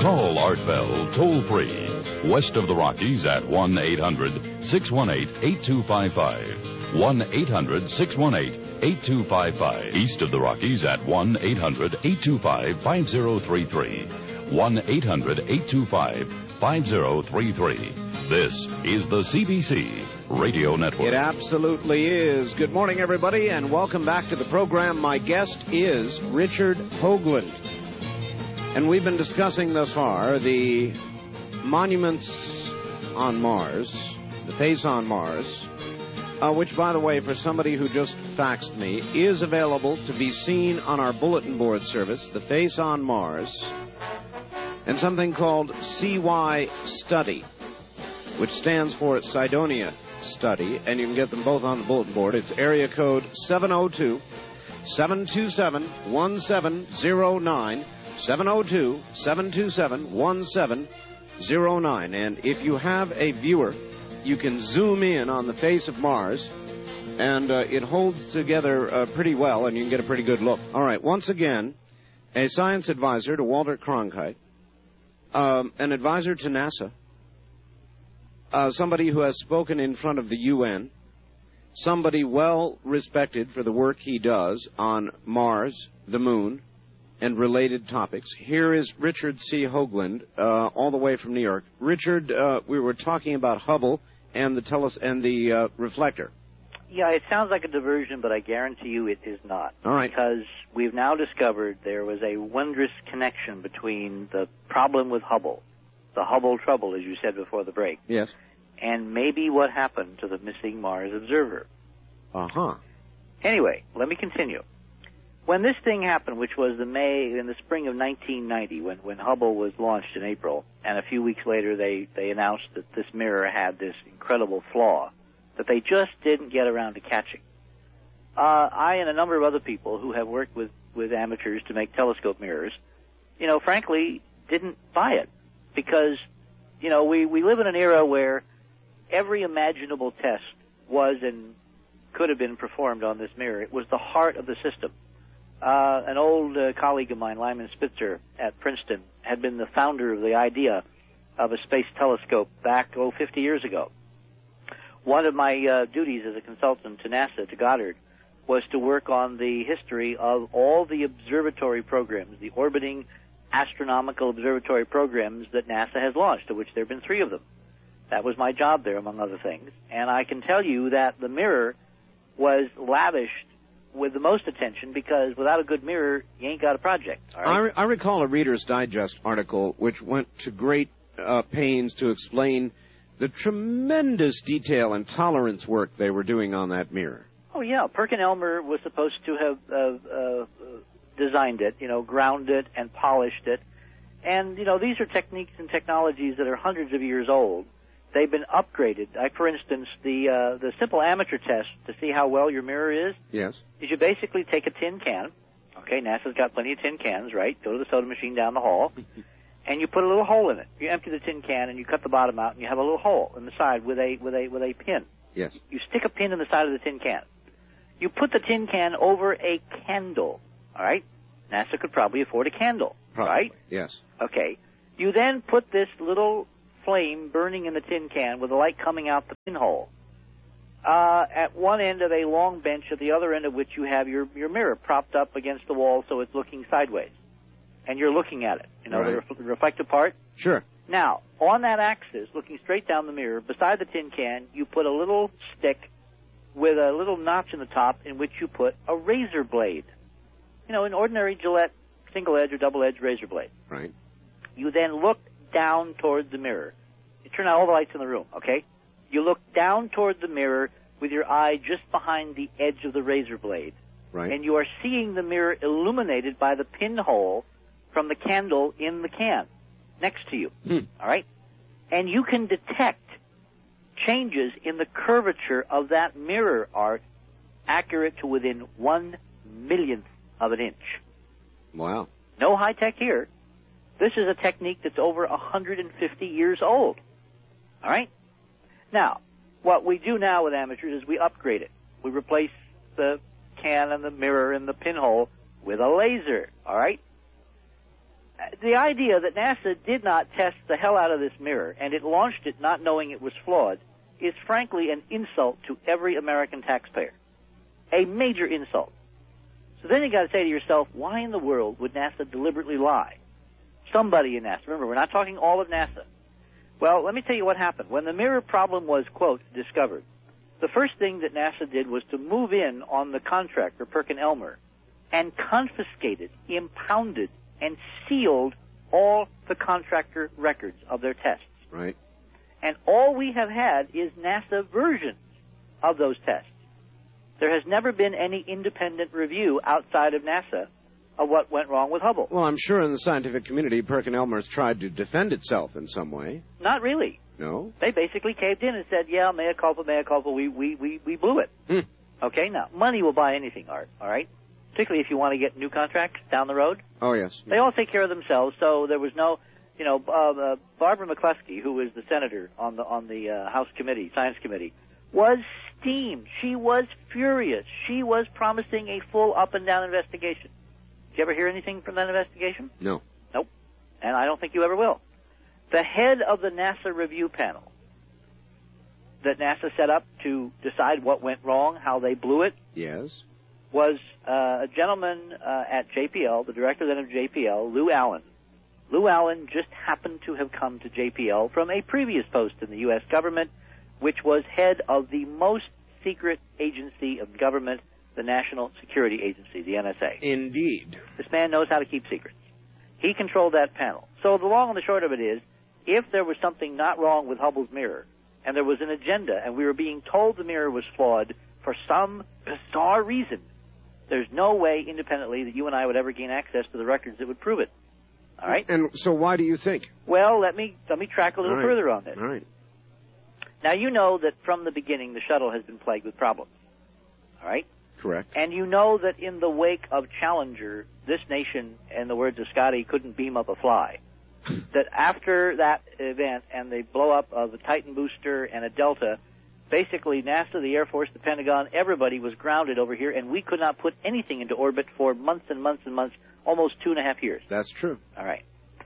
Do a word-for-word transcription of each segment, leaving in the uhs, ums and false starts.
Call Art Bell toll-free, west of the Rockies at one eight hundred six one eight eight two five five. one eight hundred six one eight eight two five five. East of the Rockies at one eight hundred eight two five five zero three three. one eight hundred eight two five five zero three three. This is the C B C Radio Network. It absolutely is. Good morning, everybody, and welcome back to the program. My guest is Richard Hoagland. And we've been discussing thus far the monuments on Mars, the face on Mars, uh, which, by the way, for somebody who just faxed me, is available to be seen on our bulletin board service, the face on Mars, and something called C Y Study, which stands for Cydonia Study, and you can get them both on the bulletin board. It's area code seven oh two, seven two seven, one seven zero nine, seven oh two, seven two seven, one seven zero nine. And if you have a viewer, you can zoom in on the face of Mars, and uh, it holds together uh, pretty well, and you can get a pretty good look. All right, once again, a science advisor to Walter Cronkite, um, an advisor to NASA, uh, somebody who has spoken in front of the U N, somebody well respected for the work he does on Mars, the Moon, and related topics. Here is Richard C. Hoagland, uh, all the way from New York. Richard, uh, we were talking about Hubble and the teles- and the uh, reflector. Yeah, it sounds like a diversion, but I guarantee you it is not. All right. Because we've now discovered there was a wondrous connection between the problem with Hubble, the Hubble trouble, as you said before the break. Yes. And maybe what happened to the missing Mars observer. Uh-huh. Anyway, let me continue. When this thing happened, which was the May, in the spring of nineteen ninety, when, when Hubble was launched in April, and a few weeks later they, they announced that this mirror had this incredible flaw that they just didn't get around to catching. Uh, I and a number of other people who have worked with, with amateurs to make telescope mirrors, you know, frankly, didn't buy it. Because, you know, we, we live in an era where every imaginable test was and could have been performed on this mirror. It was the heart of the system. Uh, an old uh, colleague of mine, Lyman Spitzer, at Princeton, had been the founder of the idea of a space telescope back, oh, fifty years ago. One of my uh, duties as a consultant to NASA, to Goddard, was to work on the history of all the observatory programs, the orbiting astronomical observatory programs that NASA has launched, of which there have been three of them. That was my job there, among other things. And I can tell you that the mirror was lavished with the most attention, because without a good mirror, you ain't got a project. All right? I, re- I recall a Reader's Digest article which went to great uh, pains to explain the tremendous detail and tolerance work they were doing on that mirror. Oh, yeah. Perkin-Elmer was supposed to have uh, uh, designed it, you know, ground it and polished it. And, you know, these are techniques and technologies that are hundreds of years old. They've been upgraded. Like, for instance, the uh, the simple amateur test to see how well your mirror is. Yes. Is you basically take a tin can. Okay, NASA's got plenty of tin cans, right? Go to the soda machine down the hall, and you put a little hole in it. You empty the tin can and you cut the bottom out, and you have a little hole in the side with a with a with a pin. Yes. You stick a pin in the side of the tin can. You put the tin can over a candle. All right. NASA could probably afford a candle, probably. Right? Yes. Okay. You then put this little flame burning in the tin can with the light coming out the pinhole uh, at one end of a long bench, at the other end of which you have your, your mirror propped up against the wall so it's looking sideways. And you're looking at it, you know, right. the, ref- the reflective part. Sure. Now, on that axis, looking straight down the mirror, beside the tin can, you put a little stick with a little notch in the top in which you put a razor blade. You know, an ordinary Gillette single-edge or double-edge razor blade. Right. You then look down toward the mirror. You turn out all the lights in the room, okay? You look down toward the mirror with your eye just behind the edge of the razor blade. Right. And you are seeing the mirror illuminated by the pinhole from the candle in the can next to you, hmm. all right? And you can detect changes in the curvature of that mirror, Art, accurate to within one millionth of an inch. Wow. No high-tech here. This is a technique that's over one hundred fifty years old. All right? Now, what we do now with amateurs is we upgrade it. We replace the can and the mirror and the pinhole with a laser. All right? the idea that NASA did not test the hell out of this mirror and it launched it not knowing it was flawed is frankly an insult to every American taxpayer. A major insult. So then you got to say to yourself, why in the world would NASA deliberately lie? Somebody in NASA. Remember, we're not talking all of NASA. Well, let me tell you what happened. When the mirror problem was, quote, discovered, the first thing that NASA did was to move in on the contractor, Perkin-Elmer, and confiscated, impounded, and sealed all the contractor records of their tests. Right. And all we have had is NASA versions of those tests. There has never been any independent review outside of NASA of what went wrong with Hubble. Well, I'm sure in the scientific community, Perkin-Elmer's tried to defend itself in some way. Not really. No? They basically caved in and said, yeah, mea culpa, mea culpa, we, we, we, we blew it. Hmm. Okay, now, money will buy anything, Art, all right? Particularly if you want to get new contracts down the road. Oh, yes. They all take care of themselves, so there was no, you know, uh, uh, Barbara McCluskey, who was the senator on the on the uh, House committee, Science Committee, was steamed. She was furious. She was promising a full up-and-down investigation. Did you ever hear anything from that investigation? No. Nope. And I don't think you ever will. The head of the NASA review panel that NASA set up to decide what went wrong, how they blew it, Yes. was uh, a gentleman uh, at J P L, the director then of J P L, Lou Allen. Lou Allen just happened to have come to J P L from a previous post in the U S government, which was head of the most secret agency of government, the National Security Agency, the N S A. Indeed. This man knows how to keep secrets. He controlled that panel. So the long and the short of it is, if there was something not wrong with Hubble's mirror, and there was an agenda, and we were being told the mirror was flawed for some bizarre reason, there's no way independently that you and I would ever gain access to the records that would prove it. All right? And so why do you think? Well, let me let me track a little All right. further on this. All right. Now, you know that from the beginning, the shuttle has been plagued with problems. All right? Correct. And you know that in the wake of Challenger, this nation, in the words of Scotty, couldn't beam up a fly. That after that event and the blow-up of a Titan booster and a Delta, basically NASA, the Air Force, the Pentagon, everybody was grounded over here, and we could not put anything into orbit for months and months and months, almost two and a half years. That's true. All right.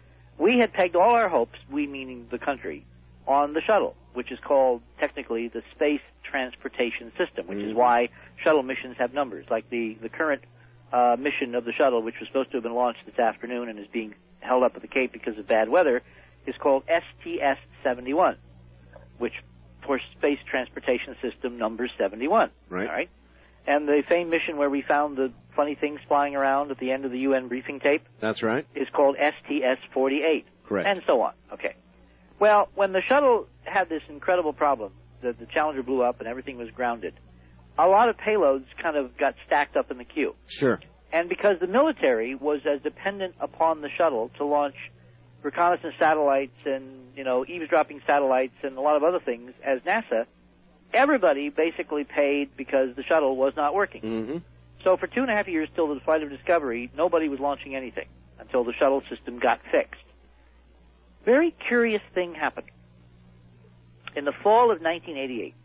We had pegged all our hopes, we meaning the country, on the shuttle, which is called technically the Space Transportation System, which mm-hmm. is why shuttle missions have numbers. Like the, the current uh, mission of the shuttle, which was supposed to have been launched this afternoon and is being held up at the Cape because of bad weather, is called S T S seventy-one, which for Space Transportation System number seventy-one. Right. All right. And the famed mission where we found the funny things flying around at the end of the U N briefing tape. That's right. Is called S T S forty-eight. Correct. And so on. Okay. Well, when the shuttle had this incredible problem, that the Challenger blew up and everything was grounded, a lot of payloads kind of got stacked up in the queue. Sure. And because the military was as dependent upon the shuttle to launch reconnaissance satellites and, you know, eavesdropping satellites and a lot of other things as NASA, everybody basically paid because the shuttle was not working. Mm-hmm. So for two and a half years till the flight of Discovery, nobody was launching anything until the shuttle system got fixed. Very curious thing happened. In the fall of nineteen eighty-eight,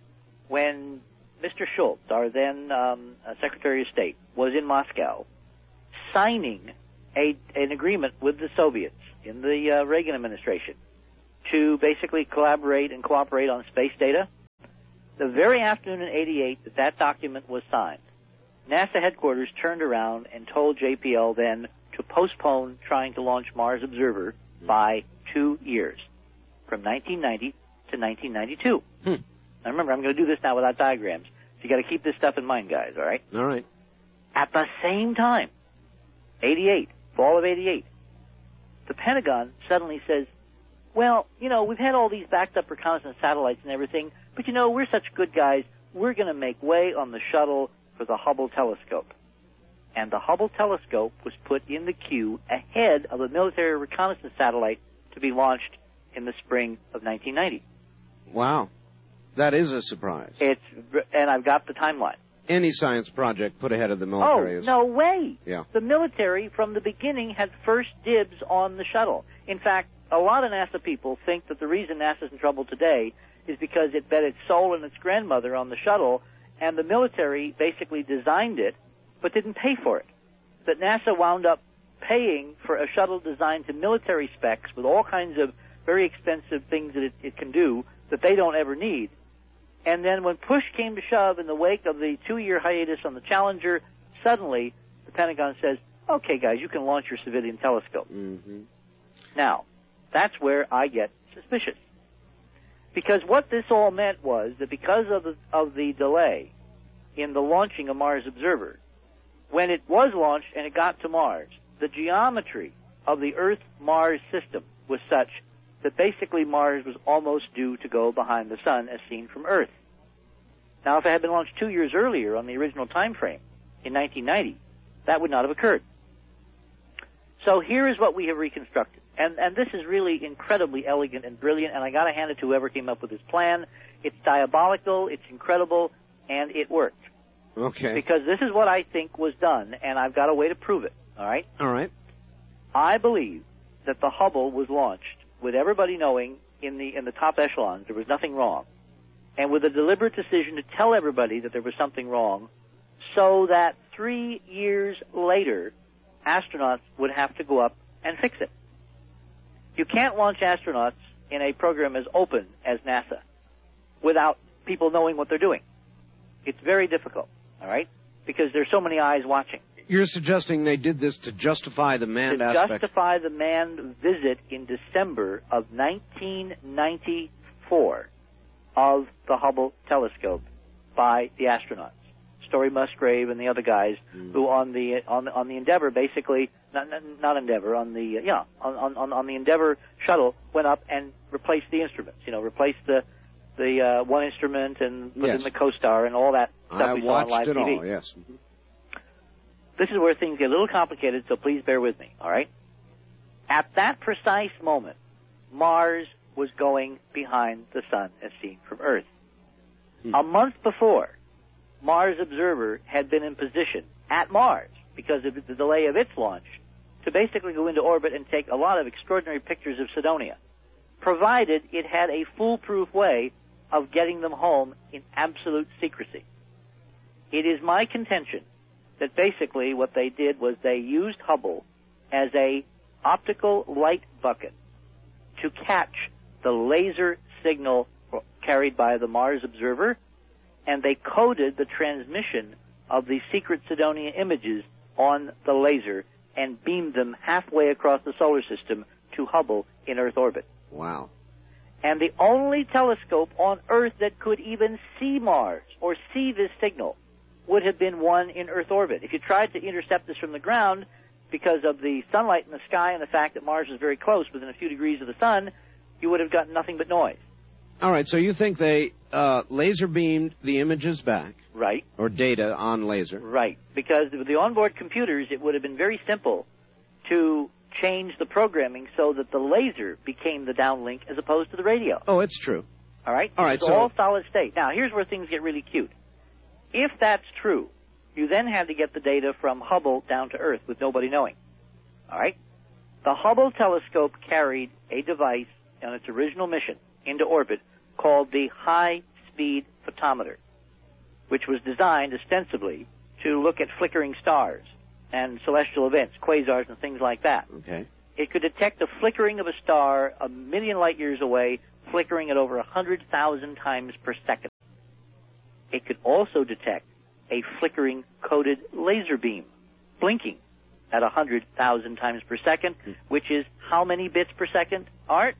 when Mister Shultz, our then um, uh, Secretary of State, was in Moscow signing a, an agreement with the Soviets in the uh, Reagan administration to basically collaborate and cooperate on space data, the very afternoon in eighty-eight that that document was signed, NASA headquarters turned around and told J P L then to postpone trying to launch Mars Observer by two years, from nineteen ninety to nineteen ninety-two. Hmm. Now remember, I'm going to do this now without diagrams, so you got to keep this stuff in mind, guys, all right? All right. At the same time, eighty-eight, fall of eighty-eight, the Pentagon suddenly says, well, you know, we've had all these backed up reconnaissance satellites and everything, but you know, we're such good guys, we're going to make way on the shuttle for the Hubble telescope. And the Hubble telescope was put in the queue ahead of a military reconnaissance satellite to be launched in the spring of nineteen ninety. Wow. That is a surprise. It's, and I've got the timeline. Any science project put ahead of the military Oh, is... no way. Yeah. The military, from the beginning, had first dibs on the shuttle. In fact, a lot of NASA people think that the reason NASA's in trouble today is because it bet its soul and its grandmother on the shuttle, and the military basically designed it, but didn't pay for it. That NASA wound up paying for a shuttle designed to military specs with all kinds of very expensive things that it, it can do that they don't ever need. And then when push came to shove in the wake of the two-year hiatus on the Challenger, suddenly the Pentagon says, okay, guys, you can launch your civilian telescope. Mm-hmm. Now, that's where I get suspicious. Because what this all meant was that because of the, of the delay in the launching of Mars Observer, when it was launched and it got to Mars, the geometry of the Earth-Mars system was such that basically Mars was almost due to go behind the Sun as seen from Earth. Now, if it had been launched two years earlier on the original time frame, in nineteen ninety, that would not have occurred. So here is what we have reconstructed. And, and this is really incredibly elegant and brilliant, and I got to hand it to whoever came up with this plan. It's diabolical, it's incredible, and it worked. Okay. Because this is what I think was done, and I've got a way to prove it, all right? All right. I believe that the Hubble was launched with everybody knowing in the in the top echelons there was nothing wrong, and with a deliberate decision to tell everybody that there was something wrong, so that three years later, astronauts would have to go up and fix it. You can't launch astronauts in a program as open as NASA without people knowing what they're doing. It's very difficult, all right, because there's so many eyes watching. You're suggesting they did this to justify the manned to aspect? To justify the manned visit in December of nineteen ninety-four of the Hubble telescope by the astronauts, Story Musgrave and the other guys, mm. who on the on the, on the Endeavour basically not not Endeavour on the yeah on on on the Endeavour shuttle went up and replaced the instruments. You know, replaced the the uh, one instrument and put yes. in the CoStar and all that stuff I we saw on live it T V. All, yes. Mm-hmm. This is where things get a little complicated, so please bear with me, all right? At that precise moment, Mars was going behind the Sun as seen from Earth. Hmm. A month before, Mars Observer had been in position at Mars, because of the delay of its launch, to basically go into orbit and take a lot of extraordinary pictures of Cydonia, provided it had a foolproof way of getting them home in absolute secrecy. It is my contention that basically what they did was they used Hubble as a optical light bucket to catch the laser signal carried by the Mars Observer, and they coded the transmission of the secret Cydonia images on the laser and beamed them halfway across the solar system to Hubble in Earth orbit. Wow. And the only telescope on Earth that could even see Mars or see this signal would have been one in Earth orbit. If you tried to intercept this from the ground, because of the sunlight in the sky and the fact that Mars is very close, within a few degrees of the sun, you would have gotten nothing but noise. All right, so you think they uh, laser beamed the images back. Right. Or data on laser. Right, because with the onboard computers, it would have been very simple to change the programming so that the laser became the downlink as opposed to the radio. Oh, it's true. All right? All right, it's so... all solid state. Now, here's where things get really cute. If that's true, you then had to get the data from Hubble down to Earth with nobody knowing. All right? The Hubble telescope carried a device on its original mission into orbit called the high-speed photometer, which was designed ostensibly to look at flickering stars and celestial events, quasars and things like that. Okay. It could detect the flickering of a star a million light years away, flickering at over one hundred thousand times per second. It could also detect a flickering coded laser beam, blinking at one hundred thousand times per second, which is how many bits per second, Art?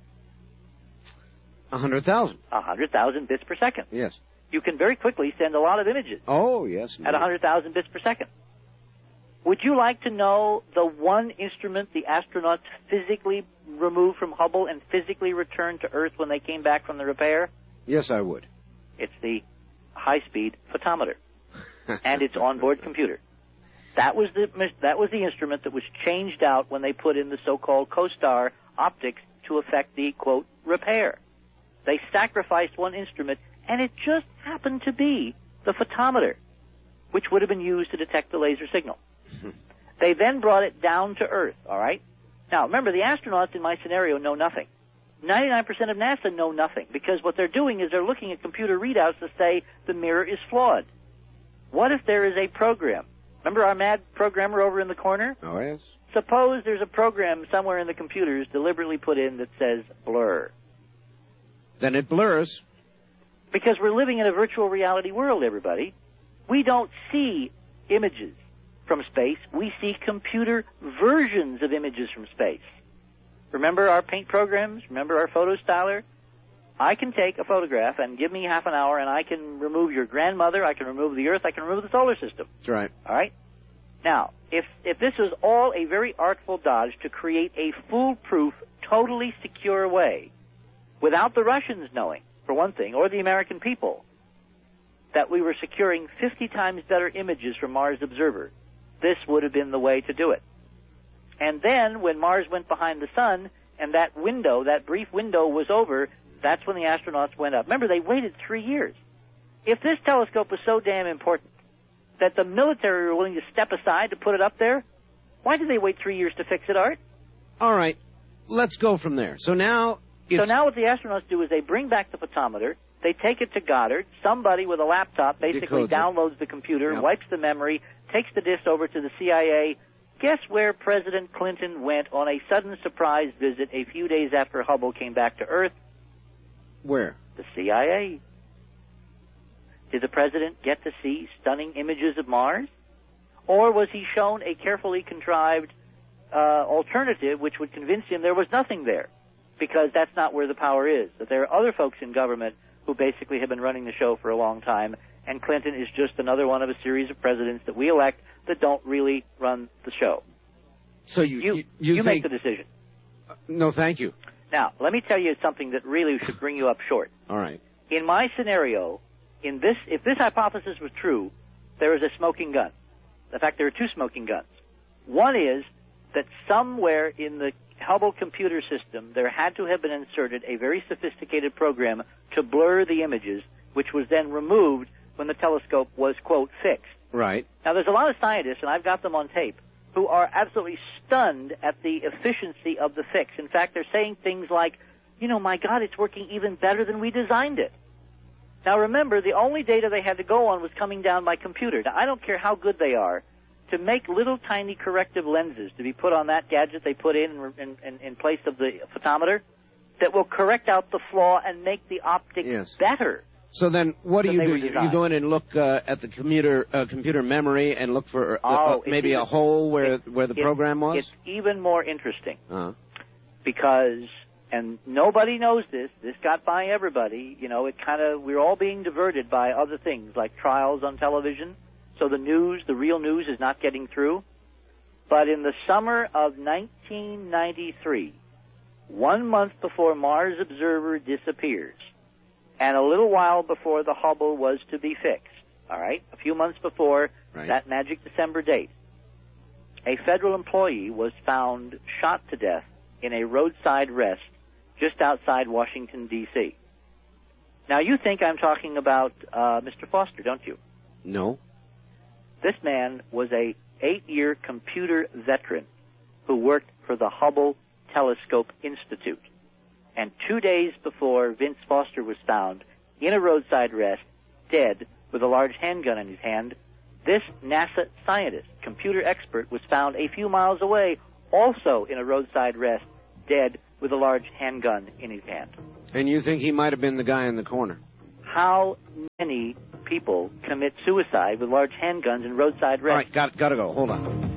one hundred thousand. one hundred thousand bits per second. Yes. You can very quickly send a lot of images. Oh, yes. At one hundred thousand bits per second. Would you like to know the one instrument the astronauts physically removed from Hubble and physically returned to Earth when they came back from the repair? Yes, I would. It's the high-speed photometer and its onboard computer. That was the that was the instrument that was changed out when they put in the so-called CoStar optics to effect the, quote, repair. They sacrificed one instrument, and it just happened to be the photometer, which would have been used to detect the laser signal. They then brought it down to Earth, all right? Now, remember, the astronauts in my scenario know nothing. ninety-nine percent of NASA know nothing, because what they're doing is they're looking at computer readouts to say the mirror is flawed. What if there is a program? Remember our mad programmer over in the corner? Oh, yes. suppose there's a program somewhere in the computers deliberately put in that says blur. Then it blurs. Because we're living in a virtual reality world, everybody. We don't see images from space. We see computer versions of images from space. Remember our paint programs? Remember our photo styler? I can take a photograph and give me half an hour, and I can remove your grandmother, I can remove the Earth, I can remove the solar system. That's right. All right? Now, if if this was all a very artful dodge to create a foolproof, totally secure way, without the Russians knowing, for one thing, or the American people, that we were securing fifty times better images from Mars Observer, this would have been the way to do it. And then, when Mars went behind the sun, and that window, that brief window was over, that's when the astronauts went up. Remember, they waited three years. If this telescope was so damn important that the military were willing to step aside to put it up there, why did they wait three years to fix it, Art? All right, let's go from there. So now... It's... So now what the astronauts do is they bring back the photometer, they take it to Goddard, somebody with a laptop basically Decodes downloads the computer, yep. wipes the memory, takes the disk over to the C I A. Guess where President Clinton went on a sudden surprise visit a few days after Hubble came back to Earth? Where? The C I A. Did the president get to see stunning images of Mars? Or was he shown a carefully contrived uh, alternative which would convince him there was nothing there? Because that's not where the power is. That there are other folks in government who basically have been running the show for a long time, and Clinton is just another one of a series of presidents that we elect that don't really run the show. So you You, you, you, you think... make the decision. Uh, no, thank you. Now, let me tell you something that really should bring you up short. All right. In my scenario, in this, if this hypothesis was true, there is a smoking gun. In fact, there are two smoking guns. One is that somewhere in the Hubble computer system, there had to have been inserted a very sophisticated program to blur the images, which was then removed when the telescope was, quote, fixed. Right. Now, there's a lot of scientists, and I've got them on tape, who are absolutely stunned at the efficiency of the fix. In fact, they're saying things like, you know, my God, it's working even better than we designed it. Now, remember, the only data they had to go on was coming down by computer. Now, I don't care how good they are. To make little tiny corrective lenses to be put on that gadget they put in in, in in place of the photometer that will correct out the flaw and make the optics yes. better. So then what do you do? You go in and look uh, at the computer uh, computer memory and look for uh, oh, uh, maybe even, a hole where it, where the it, program was? It's even more interesting uh-huh. because, and nobody knows this, this got by everybody, you know, it kind of, we're all being diverted by other things like trials on television. So the news, the real news, is not getting through. But in the summer of nineteen ninety-three, one month before Mars Observer disappears, and a little while before the Hubble was to be fixed, all right, a few months before right. that magic December date, a federal employee was found shot to death in a roadside rest just outside Washington, D C Now, you think I'm talking about uh, Mister Foster, don't you? No. This man was a eight-year computer veteran who worked for the Hubble Telescope Institute. And two days before Vince Foster was found in a roadside rest, dead, with a large handgun in his hand, this NASA scientist, computer expert, was found a few miles away, also in a roadside rest, dead, with a large handgun in his hand. And you think he might have been the guy in the corner? How many people commit suicide with large handguns in roadside rest? All right, got, got to go. Hold on.